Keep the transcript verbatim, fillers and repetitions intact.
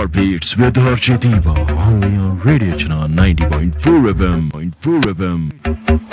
Beats with Harshadiva only on Radio Channel ninety point four F M. Point four F M.